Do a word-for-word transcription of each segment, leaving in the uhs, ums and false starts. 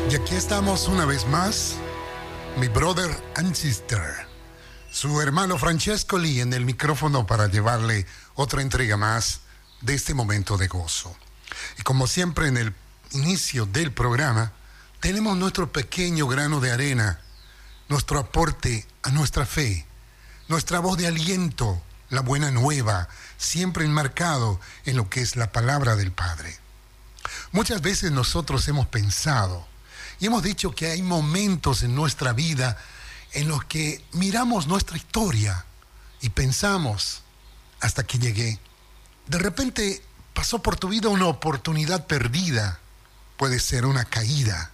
Y aquí estamos una vez más, mi brother and sister, su hermano Francescoli en el micrófono para llevarle otra entrega más de este momento de gozo. Y como siempre en el inicio del programa, tenemos nuestro pequeño grano de arena, nuestro aporte a nuestra fe, nuestra voz de aliento, la buena nueva, siempre enmarcado en lo que es la palabra del Padre. Muchas veces nosotros hemos pensado y hemos dicho que hay momentos en nuestra vida en los que miramos nuestra historia y pensamos, hasta que llegué. De repente pasó por tu vida una oportunidad perdida. Puede ser una caída,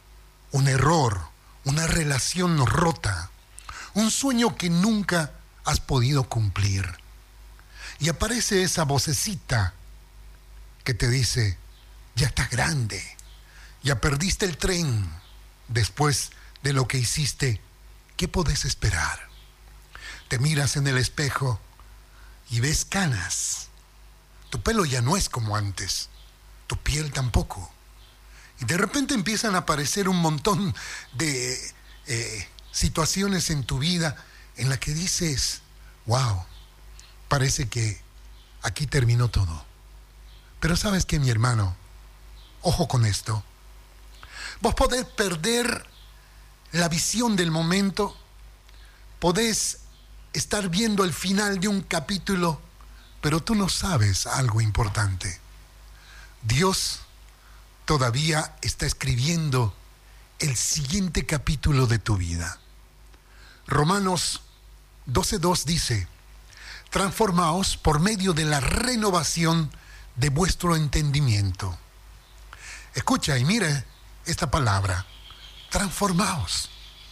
un error, una relación rota, un sueño que nunca has podido cumplir. Y aparece esa vocecita que te dice, ya estás grande. Ya perdiste el tren. Después de lo que hiciste, ¿qué podés esperar? Te miras en el espejo y ves canas. Tu pelo ya no es como antes. Tu piel tampoco. Y de repente empiezan a aparecer un montón de eh, situaciones en tu vida en las que dices, wow, parece que aquí terminó todo. Pero ¿sabes qué, mi hermano? Ojo con esto. Vos podés perder la visión del momento, podés estar viendo el final de un capítulo, pero tú no sabes algo importante. Dios todavía está escribiendo el siguiente capítulo de tu vida. Romanos doce dos dice, transformaos por medio de la renovación de vuestro entendimiento. Escucha y mire esta palabra, transformaos,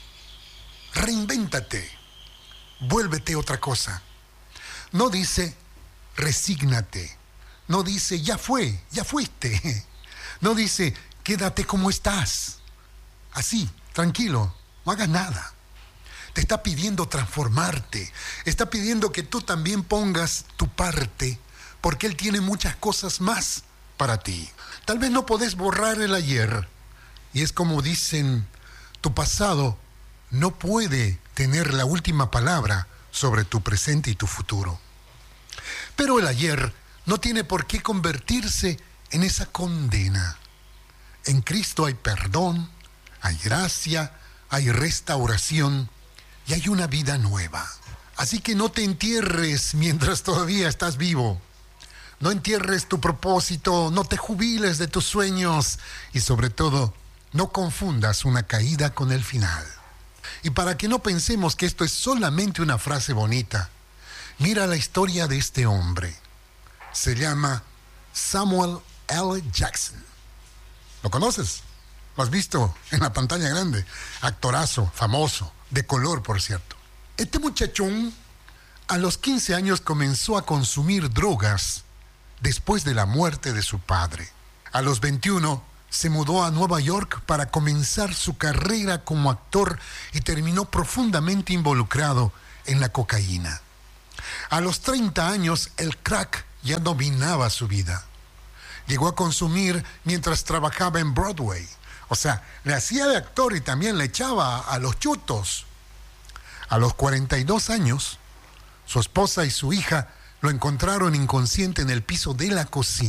reinvéntate, vuélvete otra cosa. No dice, resígnate, no dice, ya fue, ya fuiste, no dice, quédate como estás, así, tranquilo, no hagas nada. Te está pidiendo transformarte, está pidiendo que tú también pongas tu parte, porque Él tiene muchas cosas más para ti. Tal vez no podés borrar el ayer, y es como dicen, tu pasado no puede tener la última palabra sobre tu presente y tu futuro. Pero el ayer no tiene por qué convertirse en esa condena. En Cristo hay perdón, hay gracia, hay restauración y hay una vida nueva. Así que no te entierres mientras todavía estás vivo. No entierres tu propósito, no te jubiles de tus sueños y sobre todo, no confundas una caída con el final. Y para que no pensemos que esto es solamente una frase bonita, mira la historia de este hombre. Se llama Samuel L. Jackson. ¿Lo conoces? ¿Lo has visto en la pantalla grande? Actorazo, famoso, de color, por cierto. Este muchachón a los quince años comenzó a consumir drogas después de la muerte de su padre. A los veintiuno se mudó a Nueva York para comenzar su carrera como actor y terminó profundamente involucrado en la cocaína. A los treinta años el crack ya dominaba su vida. Llegó a consumir mientras trabajaba en Broadway. O sea, le hacía de actor y también le echaba a los chutos. A los cuarenta y dos años, su esposa y su hija lo encontraron inconsciente en el piso de la cocina.